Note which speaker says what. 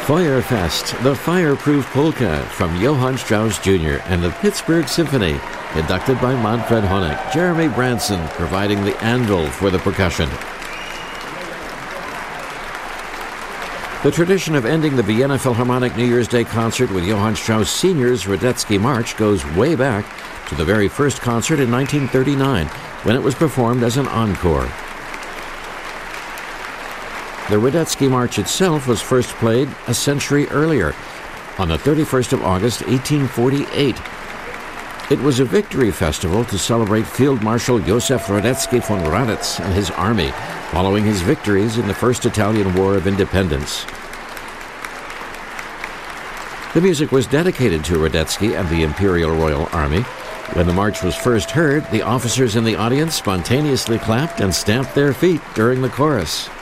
Speaker 1: Feuerfest, the Fireproof Polka from Johann Strauss Jr. and the Pittsburgh Symphony, conducted by Manfred Honeck. Jeremy Branson providing the anvil for the percussion. The tradition of ending the Vienna Philharmonic New Year's Day concert with Johann Strauss Sr.'s Radetzky March goes way back to the very first concert in 1939, when it was performed as an encore. The Radetzky March itself was first played a century earlier, on the 31st of August, 1848. It was a victory festival to celebrate Field Marshal Josef Radetzky von Radetz and his army, following his victories in the First Italian War of Independence. The music was dedicated to Radetzky and the Imperial Royal Army. When the march was first heard, the officers in the audience spontaneously clapped and stamped their feet during the chorus.